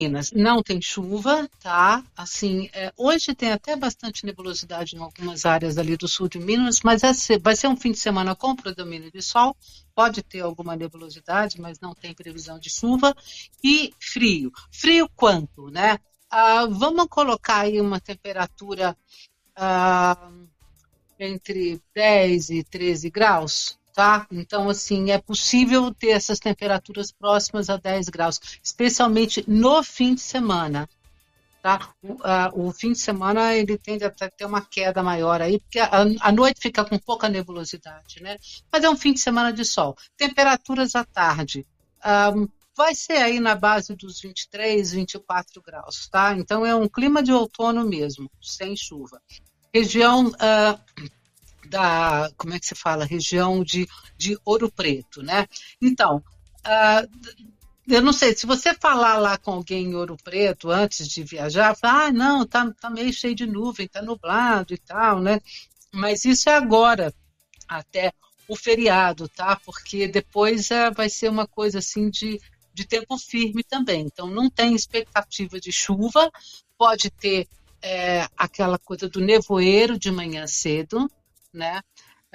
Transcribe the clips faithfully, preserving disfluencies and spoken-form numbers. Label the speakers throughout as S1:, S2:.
S1: Minas, não tem chuva, tá? Assim, é, hoje tem até bastante nebulosidade em algumas áreas ali do sul de Minas, mas vai ser, vai ser um fim de semana com predomínio de sol, pode ter alguma nebulosidade, mas não tem previsão de chuva, e frio. Frio quanto, né? Ah, vamos colocar aí uma temperatura ah, entre dez e treze graus, tá? Então, assim, é possível ter essas temperaturas próximas a dez graus, especialmente no fim de semana, tá? O, a, o fim de semana, ele tende a ter uma queda maior aí, porque a, a noite fica com pouca nebulosidade, né? Mas é um fim de semana de sol. Temperaturas à tarde, um, vai ser aí na base dos vinte e três, vinte e quatro graus, tá? Então, é um clima de outono mesmo, sem chuva. Região... Uh, da, como é que se fala, região de, de Ouro Preto, né? Então, uh, eu não sei, se você falar lá com alguém em Ouro Preto antes de viajar, fala, ah, não, tá, tá meio cheio de nuvem, tá nublado e tal, né? Mas isso é agora, até o feriado, tá? Porque depois uh, vai ser uma coisa assim de, de tempo firme também. Então, não tem expectativa de chuva, pode ter é, aquela coisa do nevoeiro de manhã cedo, né?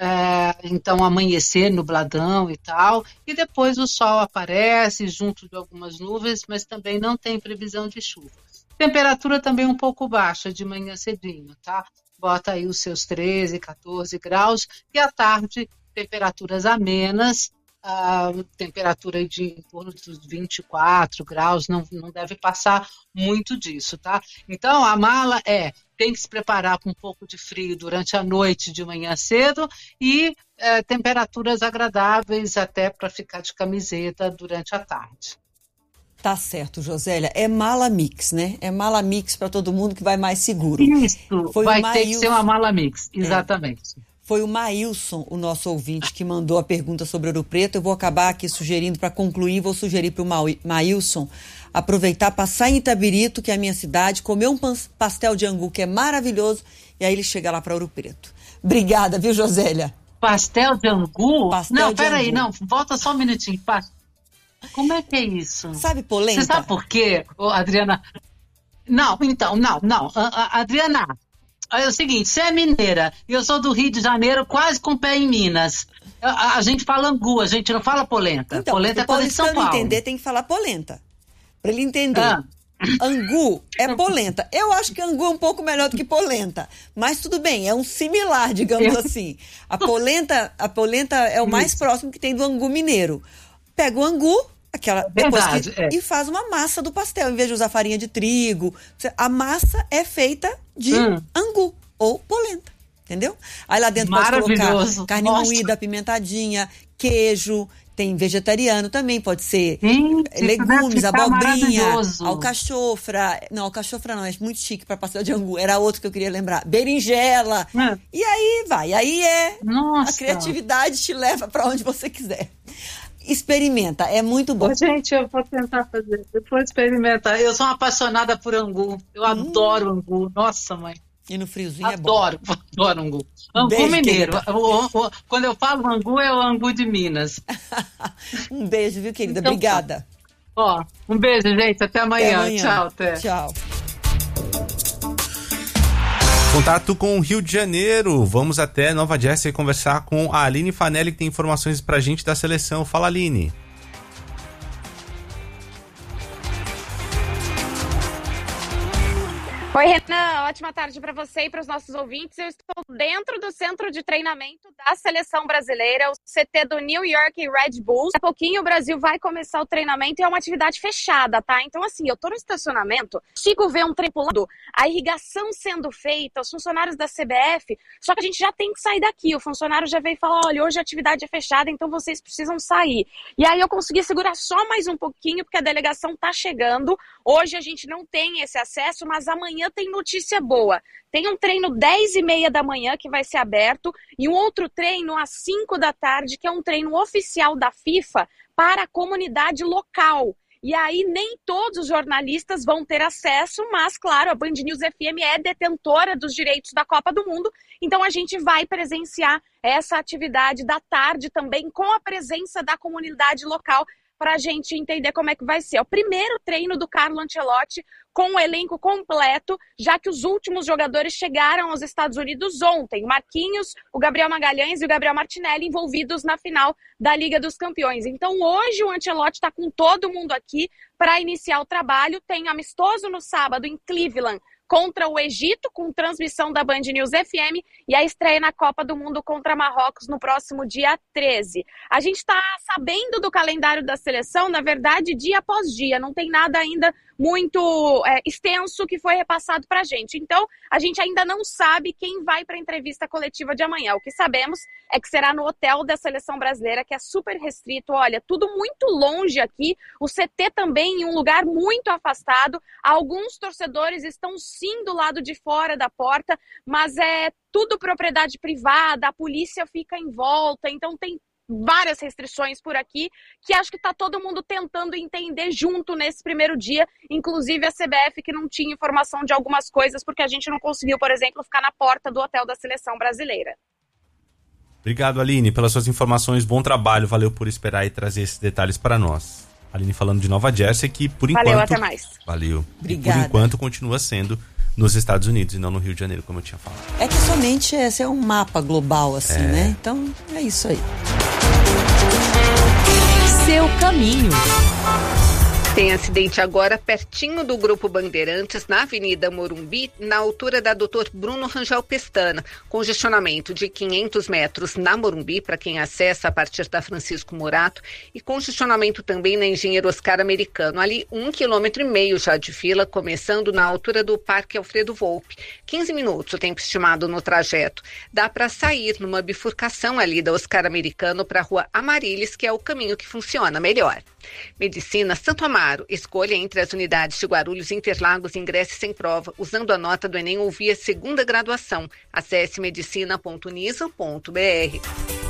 S1: É, então amanhecer nubladão e tal, e depois o sol aparece junto de algumas nuvens, mas também não tem previsão de chuva. Temperatura também um pouco baixa de manhã cedinho, tá? Bota aí os seus treze, quatorze graus, e à tarde temperaturas amenas, a temperatura de em torno dos vinte e quatro graus, não, não deve passar muito disso, tá? Então a mala é, tem que se preparar com um pouco de frio durante a noite, de manhã cedo, e é, temperaturas agradáveis até para ficar de camiseta durante a tarde.
S2: Tá certo, Josélia. É mala mix, né? É mala mix para todo mundo que vai mais seguro.
S1: Isso,
S2: Foi
S1: vai
S2: ter
S1: Maílson... que ser uma mala mix, exatamente.
S2: É. Foi o Maílson, o nosso ouvinte, que mandou a pergunta sobre Ouro Preto. Eu vou acabar aqui sugerindo, para concluir, vou sugerir para o Maílson aproveitar, passar em Itabirito, que é a minha cidade, comer um pastel de angu, que é maravilhoso, e aí ele chega lá para Ouro Preto. Obrigada, viu, Josélia?
S1: Pastel de angu?
S2: Pastel
S1: não,
S2: de
S1: peraí,
S2: angu.
S1: não, volta só um minutinho. Como é que é isso?
S2: Sabe polenta?
S1: Você sabe por quê, Adriana? Não, então, não, não. A, a, Adriana... É o seguinte, você é mineira e eu sou do Rio de Janeiro, quase com o pé em Minas. A, a gente fala angu, a gente não fala polenta.
S2: Então,
S1: polenta é coisa de São Paulo.
S2: Para ele entender, tem que falar polenta. Para ele entender.
S1: Ah.
S2: Angu é polenta. Eu acho que angu é um pouco melhor do que polenta. Mas tudo bem, é um similar, digamos eu... assim. A polenta, a polenta é o mais Isso. próximo que tem do angu mineiro. Pega o angu... Aquela,
S1: Verdade,
S2: que,
S1: é.
S2: E faz uma massa do pastel, em vez de usar farinha de trigo. A massa é feita de hum. angu ou polenta, entendeu? Aí lá dentro pode colocar carne Nossa. moída, apimentadinha, queijo, tem vegetariano também, pode ser
S1: Sim,
S2: legumes, abobrinha, alcachofra. Não, alcachofra não, é muito chique para pastel de angu. Era outro que eu queria lembrar. Berinjela. Hum. E aí vai, aí é
S1: Nossa.
S2: A criatividade te leva para onde você quiser. Experimenta, é muito bom.
S1: Ô, gente, eu vou tentar fazer, depois experimentar. Eu sou uma apaixonada por angu, eu hum. adoro angu, nossa mãe.
S2: E no friozinho
S1: adoro,
S2: é bom.
S1: Adoro angu. Angu beijo, mineiro, o, o, quando eu falo angu, é o angu de Minas.
S2: Um beijo, viu, querida?
S1: Então,
S2: obrigada.
S1: Ó, um beijo, gente, até amanhã.
S2: Até amanhã.
S1: Tchau, até.
S2: Tchau.
S3: Contato com o Rio de Janeiro. Vamos até Nova Jersey conversar com a Aline Fanelli, que tem informações pra gente da seleção. Fala, Aline.
S4: Oi, Renan, ótima tarde para você e para os nossos ouvintes. Eu estou dentro do centro de treinamento da seleção brasileira, o C T do New York Red Bulls. Daqui a pouquinho o Brasil vai começar o treinamento e é uma atividade fechada, tá? Então, assim, eu tô no estacionamento, consigo ver um trem pulando, a irrigação sendo feita, os funcionários da C B F, só que a gente já tem que sair daqui. O funcionário já veio e falou, olha, hoje a atividade é fechada, então vocês precisam sair. E aí eu consegui segurar só mais um pouquinho, porque a delegação tá chegando. Hoje a gente não tem esse acesso, mas amanhã tem notícia boa. Tem um treino dez e meia da manhã que vai ser aberto e um outro treino às cinco da tarde, que é um treino oficial da FIFA para a comunidade local. E aí nem todos os jornalistas vão ter acesso, mas claro, a Band News F M é detentora dos direitos da Copa do Mundo, então a gente vai presenciar essa atividade da tarde também com a presença da comunidade local para a gente entender como é que vai ser. É o primeiro treino do Carlo Ancelotti com o elenco completo, já que os últimos jogadores chegaram aos Estados Unidos ontem. O Marquinhos, o Gabriel Magalhães e o Gabriel Martinelli envolvidos na final da Liga dos Campeões. Então hoje o Ancelotti está com todo mundo aqui para iniciar o trabalho. Tem amistoso no sábado em Cleveland contra o Egito, com transmissão da Band News F M, e a estreia na Copa do Mundo contra Marrocos no próximo dia treze. A gente está sabendo do calendário da seleção, na verdade, dia após dia, não tem nada ainda muito é, extenso que foi repassado para a gente. Então, a gente ainda não sabe quem vai para a entrevista coletiva de amanhã. O que sabemos é que será no hotel da seleção brasileira, que é super restrito. Olha, tudo muito longe aqui, o C T também em um lugar muito afastado. Alguns torcedores estão sim do lado de fora da porta, mas é tudo propriedade privada, a polícia fica em volta, então tem várias restrições por aqui, que acho que está todo mundo tentando entender junto nesse primeiro dia, inclusive a C B F, que não tinha informação de algumas coisas, porque a gente não conseguiu, por exemplo, ficar na porta do hotel da seleção brasileira.
S3: Obrigado, Aline, pelas suas informações, bom trabalho, valeu por esperar e trazer esses detalhes para nós. Aline falando de Nova Jersey, que por enquanto...
S4: Valeu, até mais.
S3: Valeu.
S2: Obrigada.
S3: E por enquanto continua sendo nos Estados Unidos e não no Rio de Janeiro, como eu tinha falado.
S2: É que somente esse é um mapa global, assim,
S3: É.
S2: né? Então, é isso aí.
S5: Seu caminho.
S1: Tem acidente agora pertinho do Grupo Bandeirantes, na Avenida Morumbi, na altura da doutor Bruno Rangel Pestana. Congestionamento de quinhentos metros na Morumbi, para quem acessa a partir da Francisco Morato, e congestionamento também na Engenheiro Oscar Americano. Ali, um quilômetro e meio já de fila, começando na altura do Parque Alfredo Volpi. quinze minutos o tempo estimado no trajeto. Dá para sair numa bifurcação ali da Oscar Americano para a Rua Amarilis, que é o caminho que funciona melhor. Medicina Santo Amaro, escolha entre as unidades de Guarulhos e Interlagos, ingresse sem prova, usando a nota do Enem ou via segunda graduação. Acesse medicina ponto unisa ponto b r.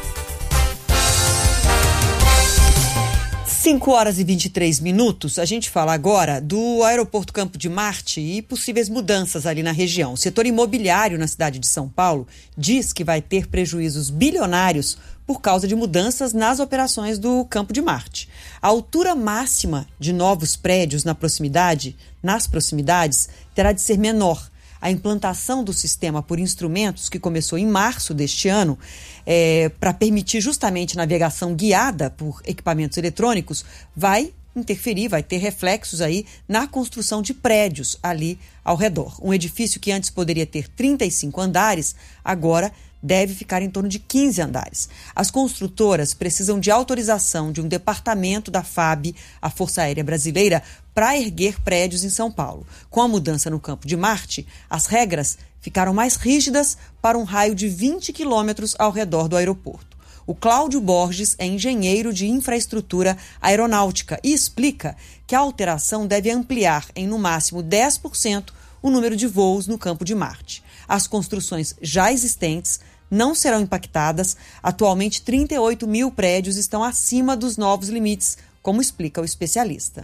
S2: cinco horas e vinte e três minutos, a gente fala agora do Aeroporto Campo de Marte e possíveis mudanças ali na região. O setor imobiliário na cidade de São Paulo diz que vai ter prejuízos bilionários por causa de mudanças nas operações do Campo de Marte. A altura máxima de novos prédios na proximidade, nas proximidades terá de ser menor. A implantação do sistema por instrumentos, que começou em março deste ano, é, para permitir justamente navegação guiada por equipamentos eletrônicos, vai interferir, vai ter reflexos aí na construção de prédios ali ao redor. Um edifício que antes poderia ter trinta e cinco andares, agora deve ficar em torno de quinze andares. As construtoras precisam de autorização de um departamento da F A B, a Força Aérea Brasileira, para erguer prédios em São Paulo. Com a mudança no Campo de Marte, as regras ficaram mais rígidas para um raio de vinte quilômetros ao redor do aeroporto. O Cláudio Borges é engenheiro de infraestrutura aeronáutica e explica que a alteração deve ampliar em no máximo dez por cento o número de voos no Campo de Marte. As construções já existentes não serão impactadas. Atualmente, trinta e oito mil prédios estão acima dos novos limites, como explica o especialista.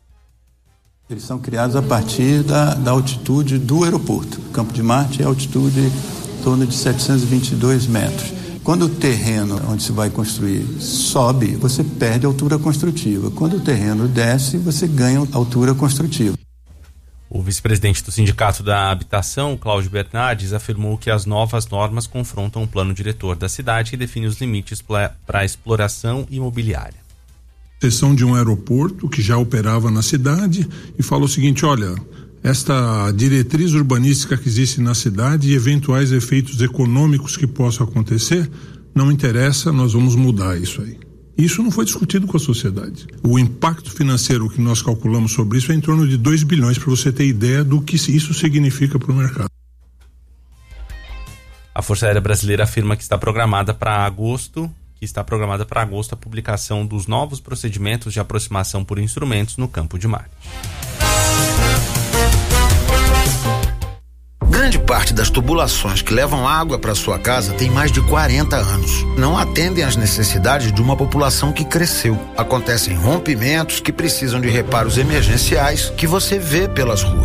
S6: Eles são criados a partir da, da altitude do aeroporto. O Campo de Marte é a altitude em torno de setecentos e vinte e dois metros. Quando o terreno onde se vai construir sobe, você perde altura construtiva. Quando o terreno desce, você ganha altura construtiva.
S3: O vice-presidente do Sindicato da Habitação, Cláudio Bernardes, afirmou que as novas normas confrontam o plano diretor da cidade que define os limites para a exploração imobiliária.
S7: Seção de um aeroporto que já operava na cidade e falou o seguinte: olha, esta diretriz urbanística que existe na cidade e eventuais efeitos econômicos que possam acontecer, não interessa, nós vamos mudar isso aí. Isso não foi discutido com a sociedade. O impacto financeiro que nós calculamos sobre isso é em torno de dois bilhões, para você ter ideia do que isso significa para o mercado.
S3: A Força Aérea Brasileira afirma que está programada para agosto, que está programada para agosto a publicação dos novos procedimentos de aproximação por instrumentos no Campo de Marte.
S8: Grande parte das tubulações que levam água para sua casa tem mais de quarenta anos. Não atendem às necessidades de uma população que cresceu. Acontecem rompimentos que precisam de reparos emergenciais que você vê pelas ruas.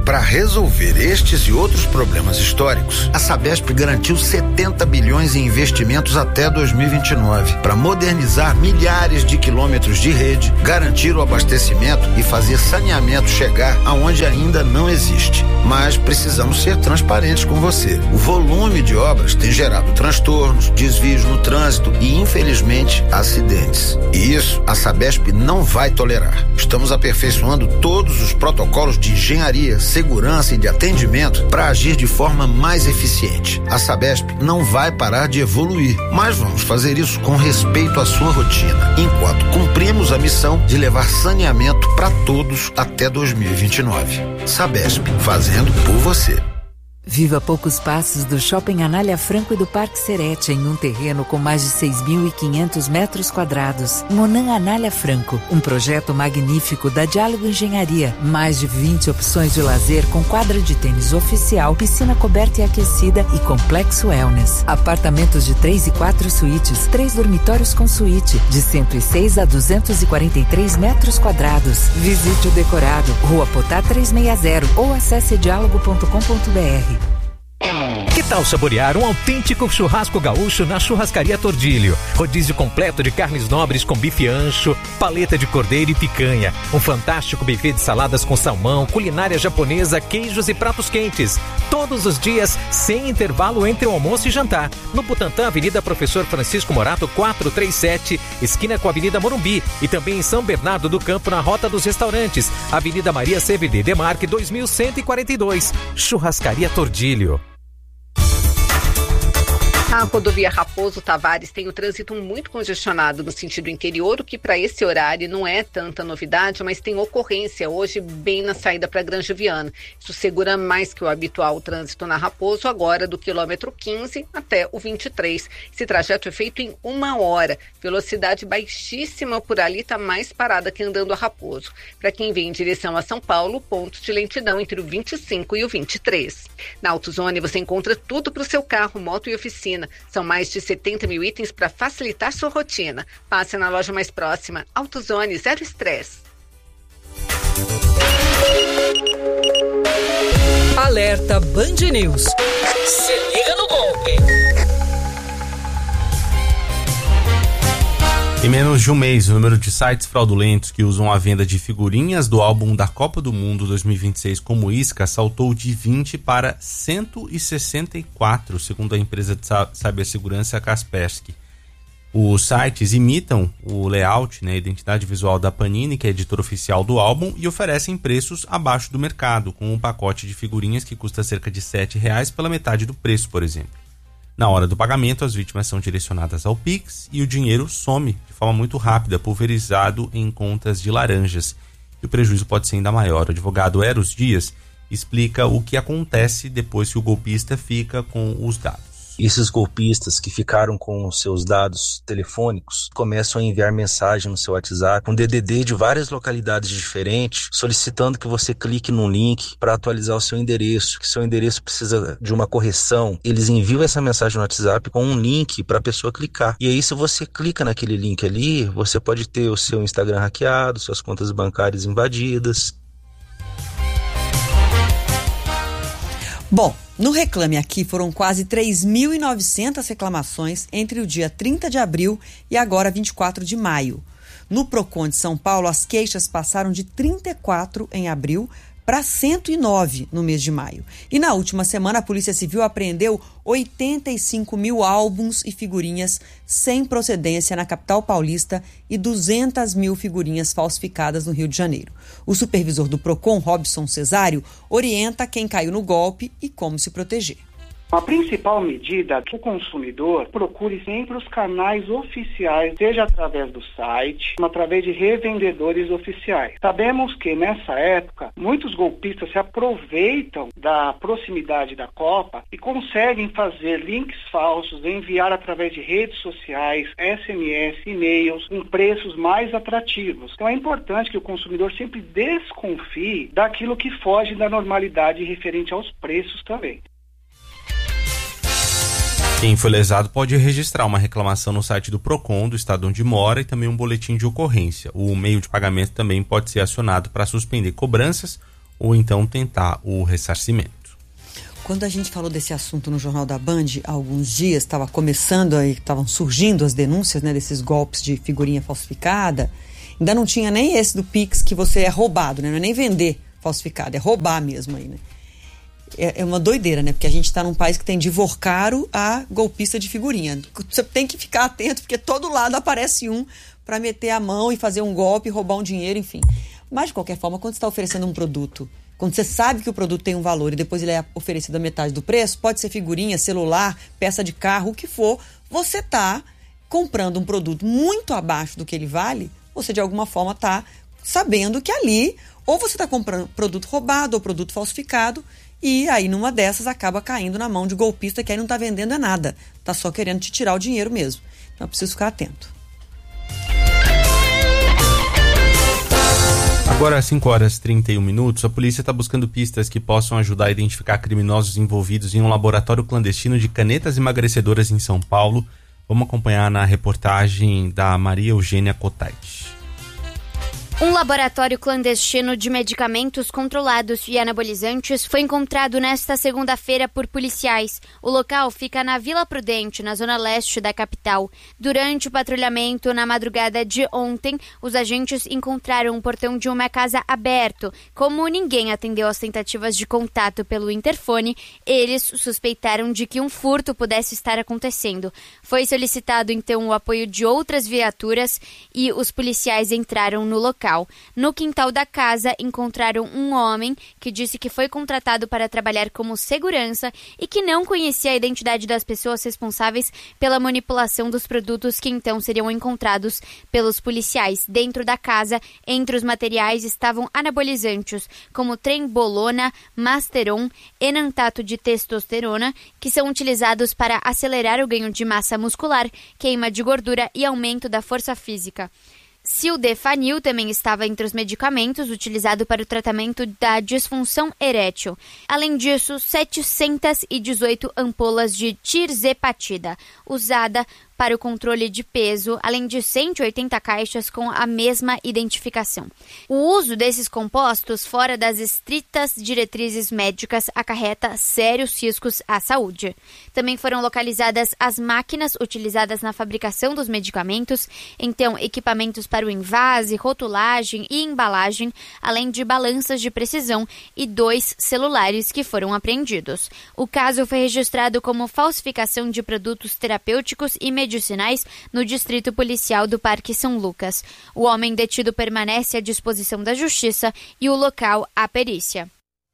S8: Para resolver estes e outros problemas históricos, a Sabesp garantiu setenta bilhões em investimentos até dois mil e vinte e nove para modernizar milhares de quilômetros de rede, garantir o abastecimento e fazer saneamento chegar aonde ainda não existe. Mas precisamos ser transparentes com você. O volume de obras tem gerado transtornos, desvios no trânsito e, infelizmente, acidentes. E isso a Sabesp não vai tolerar. Estamos aperfeiçoando todos os protocolos de engenharia, segurança e de atendimento para agir de forma mais eficiente. A Sabesp não vai parar de evoluir, mas vamos fazer isso com respeito à sua rotina, enquanto cumprimos a missão de levar saneamento para todos até dois mil e vinte e nove. Sabesp, fazendo por você.
S5: Viva a poucos passos do Shopping Anália Franco e do Parque Serete, em um terreno com mais de seis mil e quinhentos metros quadrados. Monan Anália Franco, um projeto magnífico da Diálogo Engenharia. Mais de vinte opções de lazer com quadra de tênis oficial, piscina coberta e aquecida e complexo wellness. Apartamentos de três e quatro suítes, três dormitórios com suíte, de cento e seis a duzentos e quarenta e três metros quadrados. Visite o decorado, Rua Potá trezentos e sessenta ou acesse diálogo ponto com ponto b r.
S9: Que tal saborear um autêntico churrasco gaúcho na Churrascaria Tordilho? Rodízio completo de carnes nobres com bife ancho, paleta de cordeiro e picanha. Um fantástico buffet de saladas com salmão, culinária japonesa, queijos e pratos quentes. Todos os dias, sem intervalo entre o almoço e jantar. No Butantã, Avenida Professor Francisco Morato quatrocentos e trinta e sete, esquina com a Avenida Morumbi. E também em São Bernardo do Campo, na Rota dos Restaurantes. Avenida Maria C V D Demarque dois mil cento e quarenta e dois. Churrascaria Tordilho.
S10: A rodovia Raposo Tavares tem o trânsito muito congestionado no sentido interior, o que para esse horário não é tanta novidade, mas tem ocorrência hoje bem na saída para Granja Viana. Isso segura mais que o habitual o trânsito na Raposo, agora do quilômetro quinze até o vinte e três. Esse trajeto é feito em uma hora, velocidade baixíssima por ali, está mais parada que andando a Raposo. Para quem vem em direção a São Paulo, pontos de lentidão entre o vinte e cinco e o vinte e três. Na AutoZone você encontra tudo para o seu carro, moto e oficina. São mais de setenta mil itens para facilitar sua rotina. Passe na loja mais próxima. AutoZone, zero estresse.
S11: Alerta Band News. Se liga no golpe.
S3: Em menos de um mês, o número de sites fraudulentos que usam a venda de figurinhas do álbum da Copa do Mundo dois mil e vinte e seis como isca saltou de vinte para cento e sessenta e quatro, segundo a empresa de cibersegurança Kaspersky. Os sites imitam o layout, né, a identidade visual da Panini, que é a editora oficial do álbum, e oferecem preços abaixo do mercado, com um pacote de figurinhas que custa cerca de sete reais pela metade do preço, por exemplo. Na hora do pagamento, as vítimas são direcionadas ao Pix e o dinheiro some de forma muito rápida, pulverizado em contas de laranjas. E o prejuízo pode ser ainda maior. O advogado Eros Dias explica o que acontece depois que o golpista fica com os dados.
S12: Esses golpistas que ficaram com os seus dados telefônicos começam a enviar mensagem no seu WhatsApp, um D D D de várias localidades diferentes, solicitando que você clique num link para atualizar o seu endereço, que seu endereço precisa de uma correção. Eles enviam essa mensagem no WhatsApp com um link para a pessoa clicar. E aí, se você clica naquele link ali, você pode ter o seu Instagram hackeado, suas contas bancárias invadidas.
S2: Bom, no Reclame Aqui foram quase três mil e novecentas reclamações entre o dia trinta de abril e agora vinte e quatro de maio. No Procon de São Paulo, as queixas passaram de trinta e quatro em abril para cento e nove no mês de maio. E na última semana, a Polícia Civil apreendeu oitenta e cinco mil álbuns e figurinhas sem procedência na capital paulista e duzentas mil figurinhas falsificadas no Rio de Janeiro. O supervisor do Procon, Robson Cesário, orienta quem caiu no golpe e como se proteger.
S13: A principal medida é que o consumidor procure sempre os canais oficiais, seja através do site, ou através de revendedores oficiais. Sabemos que nessa época, muitos golpistas se aproveitam da proximidade da Copa e conseguem fazer links falsos, enviar através de redes sociais, S M S, e-mails, com preços mais atrativos. Então é importante que o consumidor sempre desconfie daquilo que foge da normalidade referente aos preços também.
S3: Quem foi lesado pode registrar uma reclamação no site do Procon, do estado onde mora, e também um boletim de ocorrência. O meio de pagamento também pode ser acionado para suspender cobranças ou então tentar o ressarcimento.
S2: Quando a gente falou desse assunto no Jornal da Band, há alguns dias, estava começando aí, estavam surgindo as denúncias, né, desses golpes de figurinha falsificada. Ainda não tinha nem esse do Pix, que você é roubado, né? Não é nem vender falsificado, é roubar mesmo aí, né? É, é uma doideira, né? Porque a gente está num país que tem de Vorcaro a golpista de figurinha. Você tem que ficar atento, porque todo lado aparece um para meter a mão e fazer um golpe, roubar um dinheiro, enfim. Mas, de qualquer forma, quando você está oferecendo um produto, quando você sabe que o produto tem um valor e depois ele é oferecido a metade do preço, pode ser figurinha, celular, peça de carro, o que for, você está comprando um produto muito abaixo do que ele vale, você de alguma forma está sabendo que ali, ou você está comprando produto roubado ou produto falsificado, e aí numa dessas acaba caindo na mão de golpista que aí não está vendendo é nada, está só querendo te tirar o dinheiro mesmo. Então é preciso ficar atento.
S3: Agora, às cinco horas e trinta e um minutos, a polícia está buscando pistas que possam ajudar a identificar criminosos envolvidos em um laboratório clandestino de canetas emagrecedoras em São Paulo. Vamos acompanhar na reportagem da Maria Eugênia Cotait.
S14: Um laboratório clandestino de medicamentos controlados e anabolizantes foi encontrado nesta segunda-feira por policiais. O local fica na Vila Prudente, na zona leste da capital. Durante o patrulhamento na madrugada de ontem, os agentes encontraram um portão de uma casa aberto. Como ninguém atendeu às tentativas de contato pelo interfone, eles suspeitaram de que um furto pudesse estar acontecendo. Foi solicitado então o apoio de outras viaturas e os policiais entraram no local. No quintal da casa, encontraram um homem que disse que foi contratado para trabalhar como segurança e que não conhecia a identidade das pessoas responsáveis pela manipulação dos produtos que então seriam encontrados pelos policiais. Dentro da casa, entre os materiais estavam anabolizantes, como trembolona, masteron, enantato de testosterona, que são utilizados para acelerar o ganho de massa muscular, queima de gordura e aumento da força física. Sildefanil também estava entre os medicamentos utilizados para o tratamento da disfunção erétil. Além disso, setecentas e dezoito ampolas de tirzepatida, usada para o controle de peso, além de cento e oitenta caixas com a mesma identificação. O uso desses compostos fora das estritas diretrizes médicas acarreta sérios riscos à saúde. Também foram localizadas as máquinas utilizadas na fabricação dos medicamentos, então equipamentos para o envase, rotulagem e embalagem, além de balanças de precisão e dois celulares que foram apreendidos. O caso foi registrado como falsificação de produtos terapêuticos e medicinais no Distrito Policial do Parque São Lucas. O homem detido permanece à disposição da Justiça e o local à perícia.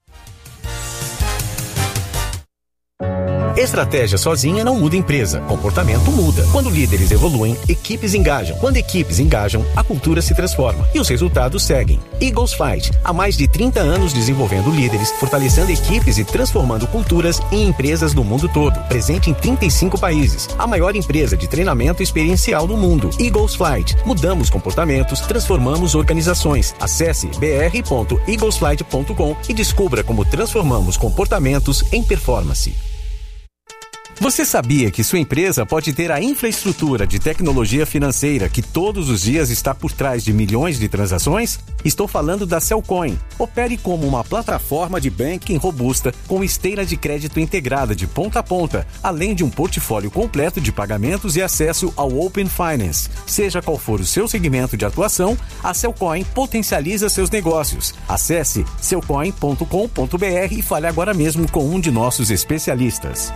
S15: Estratégia sozinha não muda empresa, comportamento muda. Quando líderes evoluem, equipes engajam. Quando equipes engajam, a cultura se transforma e os resultados seguem. Eagles Flight, há mais de trinta anos desenvolvendo líderes, fortalecendo equipes e transformando culturas em empresas do mundo todo. Presente em trinta e cinco países, a maior empresa de treinamento experiencial do mundo. Eagles Flight, mudamos comportamentos, transformamos organizações. Acesse b r ponto eagles flight ponto com e descubra como transformamos comportamentos em performance. Você sabia que sua empresa pode ter a infraestrutura de tecnologia financeira que todos os dias está por trás de milhões de transações? Estou falando da Cellcoin. Opere como uma plataforma de banking robusta com esteira de crédito integrada de ponta a ponta, além de um portfólio completo de pagamentos e acesso ao Open Finance. Seja qual for o seu segmento de atuação, a Cellcoin potencializa seus negócios. Acesse cellcoin ponto com ponto b r e fale agora mesmo com um de nossos especialistas.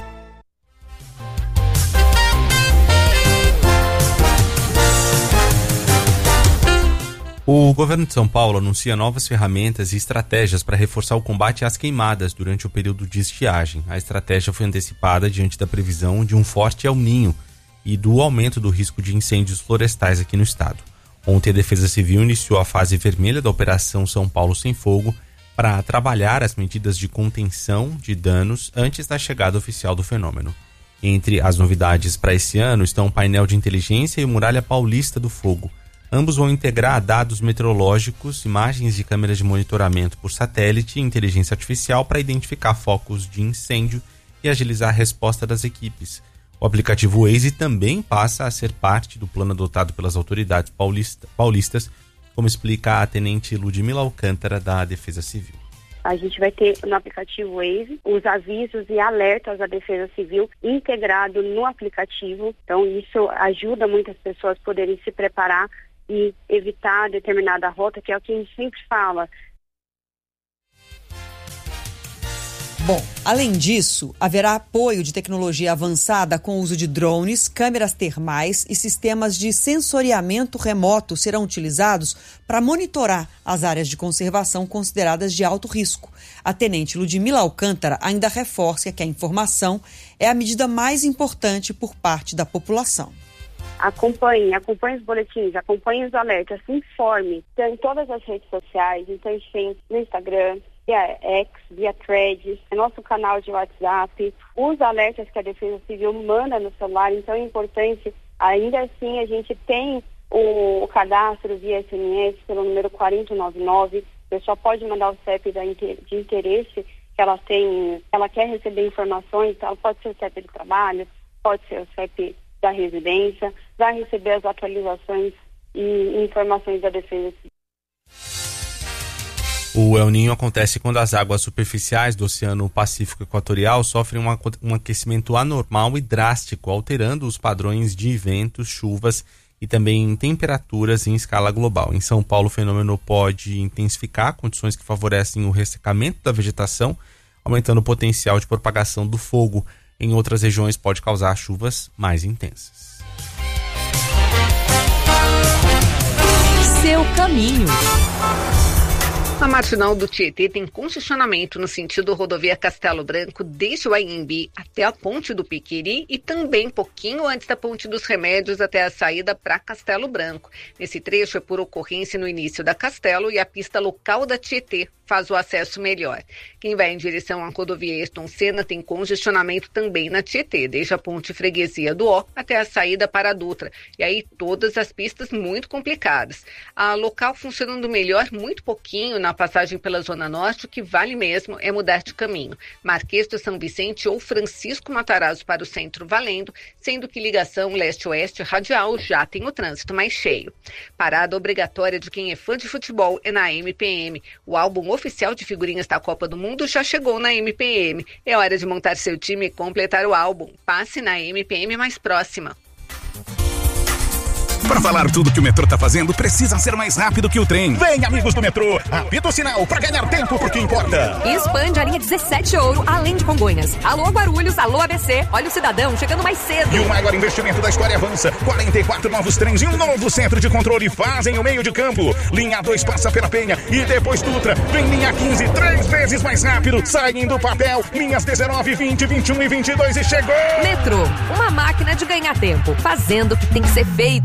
S3: O governo de São Paulo anuncia novas ferramentas e estratégias para reforçar o combate às queimadas durante o período de estiagem. A estratégia foi antecipada diante da previsão de um forte El Niño e do aumento do risco de incêndios florestais aqui no estado. Ontem a Defesa Civil iniciou a fase vermelha da Operação São Paulo Sem Fogo para trabalhar as medidas de contenção de danos antes da chegada oficial do fenômeno. Entre as novidades para esse ano estão o painel de inteligência e o Muralha Paulista do Fogo. Ambos vão integrar dados meteorológicos, imagens de câmeras de monitoramento por satélite e inteligência artificial para identificar focos de incêndio e agilizar a resposta das equipes. O aplicativo Waze também passa a ser parte do plano adotado pelas autoridades paulista, paulistas, como explica a tenente Ludmila Alcântara, da Defesa Civil.
S16: A gente vai ter no aplicativo Waze os avisos e alertas da Defesa Civil integrado no aplicativo. Então isso ajuda muitas pessoas a poderem se preparar e evitar determinada rota, que é o que a gente sempre fala.
S2: Bom, além disso, haverá apoio de tecnologia avançada com o uso de drones, câmeras termais e sistemas de sensoriamento remoto serão utilizados para monitorar as áreas de conservação consideradas de alto risco. A tenente Ludmila Alcântara ainda reforça que a informação é a medida mais importante por parte da população.
S16: Acompanhe, acompanhe os boletins, acompanhe os alertas, se informe. Então, em todas as redes sociais, então a gente tem no Instagram, via X, via Threads, nosso canal de WhatsApp, os alertas que a Defesa Civil manda no celular. Então é importante, ainda assim a gente tem o, o cadastro via S M S pelo número quatro nove nove. A pessoa pode mandar o C E P da, de interesse que ela tem, ela quer receber informações, então pode ser o C E P do trabalho, pode ser o C E P da residência, vai receber as atualizações e informações da Defesa Civil.
S3: O El Niño acontece quando as águas superficiais do Oceano Pacífico Equatorial sofrem um, um aquecimento anormal e drástico, alterando os padrões de ventos, chuvas e também temperaturas em escala global. Em São Paulo, o fenômeno pode intensificar condições que favorecem o ressecamento da vegetação, aumentando o potencial de propagação do fogo. Em outras regiões, pode causar chuvas mais intensas.
S11: Seu caminho.
S10: A marginal do Tietê tem congestionamento no sentido rodovia Castelo Branco, desde o Anhembi até a ponte do Piquiri e também pouquinho antes da ponte dos Remédios até a saída para Castelo Branco. Nesse trecho é por ocorrência no início da Castelo e a pista local da Tietê faz o acesso melhor. Quem vai em direção à rodovia Ayrton Senna tem congestionamento também na Tietê, desde a ponte Freguesia do Ó até a saída para a Dutra. E aí todas as pistas muito complicadas. A local funcionando melhor muito pouquinho na passagem pela Zona Norte, o que vale mesmo é mudar de caminho. Marquês do São Vicente ou Francisco Matarazzo para o centro valendo, sendo que ligação leste-oeste radial já tem o trânsito mais cheio. Parada obrigatória de quem é fã de futebol é na M P M. O álbum oficial de figurinhas da Copa do Mundo já chegou na M P M. É hora de montar seu time e completar o álbum. Passe na M P M mais próxima.
S17: Para falar tudo que o metrô tá fazendo, precisa ser mais rápido que o trem. Vem, amigos do metrô, apita o sinal para ganhar tempo porque importa.
S18: Expande a linha dezessete Ouro, além de Congonhas. Alô, Guarulhos, alô, A B C. Olha o cidadão chegando mais cedo.
S17: E o maior investimento da história avança. quarenta e quatro novos trens e um novo centro de controle fazem o meio de campo. Linha dois passa pela Penha e depois Dutra. Vem linha quinze, três vezes mais rápido. Saem do papel, linhas dezenove, vinte, vinte e um e vinte e dois e chegou.
S18: Metrô, uma máquina de ganhar tempo, fazendo o que tem que ser feito.